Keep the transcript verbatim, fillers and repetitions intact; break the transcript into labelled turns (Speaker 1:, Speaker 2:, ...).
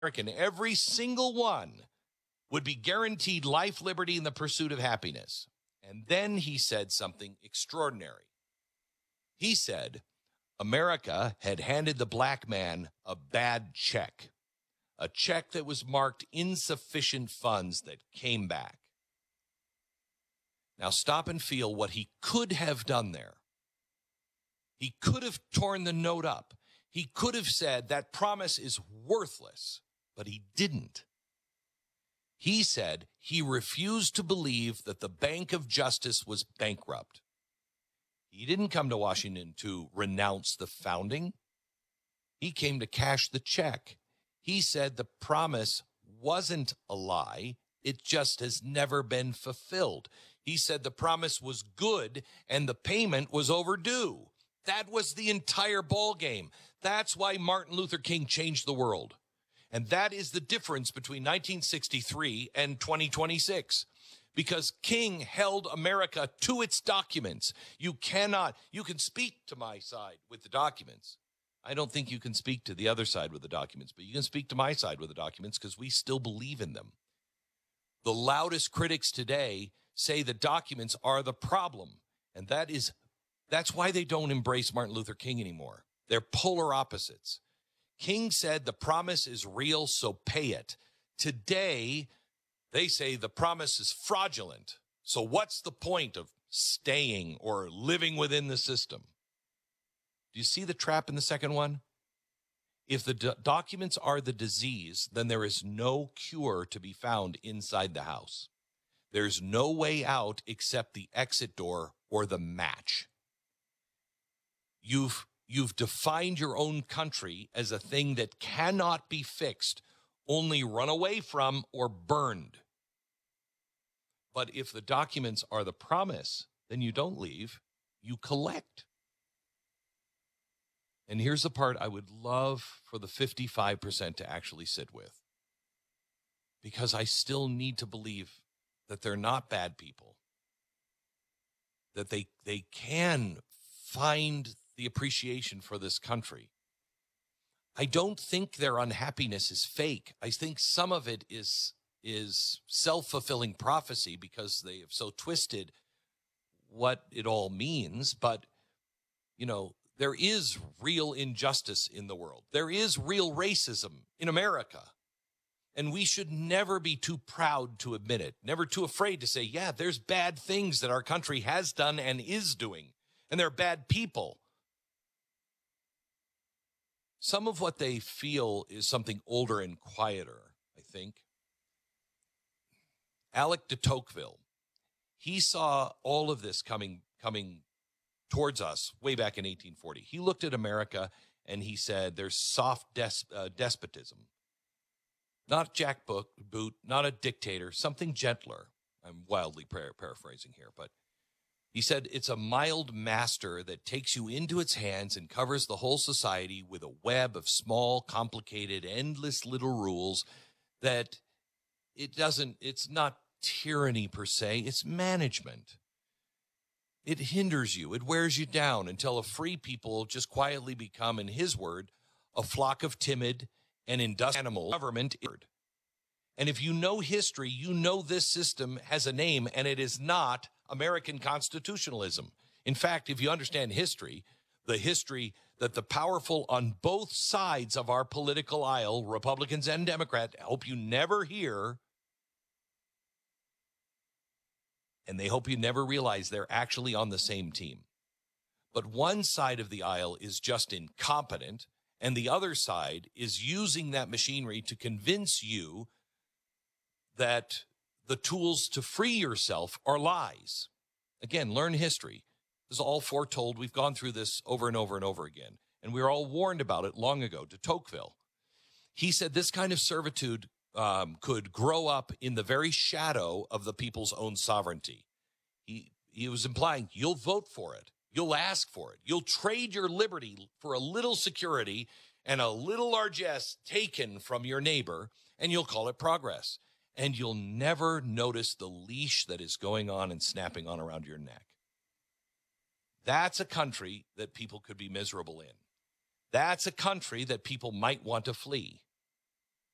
Speaker 1: American, every single one, would be guaranteed life, liberty, and the pursuit of happiness. And then he said something extraordinary. He said America had handed the black man a bad check, a check that was marked insufficient funds that came back. Now stop and feel what he could have done there. He could have torn the note up. He could have said that promise is worthless, but he didn't. He said he refused to believe that the Bank of Justice was bankrupt. He didn't come to Washington to renounce the founding. He came to cash the check. He said the promise wasn't a lie. It just has never been fulfilled. He said the promise was good and the payment was overdue. That was the entire ball game. That's why Martin Luther King changed the world. And that is the difference between nineteen sixty-three and twenty twenty-six. Because King held America to its documents. You cannot, you can speak to my side with the documents. I don't think you can speak to the other side with the documents, but you can speak to my side with the documents because we still believe in them. The loudest critics today say the documents are the problem. And that is, that's why they don't embrace Martin Luther King anymore. They're polar opposites. King said the promise is real, so pay it. Today, they say the promise is fraudulent. So what's the point of staying or living within the system? Do you see the trap in the second one? If the do- documents are the disease, then there is no cure to be found inside the house. There's no way out except the exit door or the match. You've You've defined your own country as a thing that cannot be fixed, only run away from or burned. But if the documents are the promise, then you don't leave, you collect. And here's the part I would love for the fifty-five percent to actually sit with, because I still need to believe that they're not bad people, that they they can find the appreciation for this country. I don't think their unhappiness is fake. I think some of it is is self-fulfilling prophecy because they have so twisted what it all means. But, you know, there is real injustice in the world. There is real racism in America. And we should never be too proud to admit it, never too afraid to say, yeah, there's bad things that our country has done and is doing, and they're bad people. Some of what they feel is something older and quieter, I think. Alec de Tocqueville, he saw all of this coming coming towards us way back in eighteen forty. He looked at America and he said, there's soft des- uh, despotism. Not Jack Boot, not a dictator, something gentler. I'm wildly par- paraphrasing here, but he said it's a mild master that takes you into its hands and covers the whole society with a web of small, complicated, endless little rules that it doesn't, it's not tyranny per se, it's management. It hinders you, it wears you down until a free people just quietly become, in his word, a flock of timid and industrial animal government. And if you know history, you know this system has a name, and it is not American constitutionalism. In fact, if you understand history, the history that the powerful on both sides of our political aisle, Republicans and Democrats, hope you never hear, and they hope you never realize they're actually on the same team. But one side of the aisle is just incompetent, and the other side is using that machinery to convince you that the tools to free yourself are lies. Again, learn history. This is all foretold. We've gone through this over and over and over again, and we were all warned about it long ago. De Tocqueville, he said this kind of servitude um, could grow up in the very shadow of the people's own sovereignty. He, he was implying you'll vote for it. You'll ask for it. You'll trade your liberty for a little security and a little largesse taken from your neighbor, and you'll call it progress. And you'll never notice the leash that is going on and snapping on around your neck. That's a country that people could be miserable in. That's a country that people might want to flee.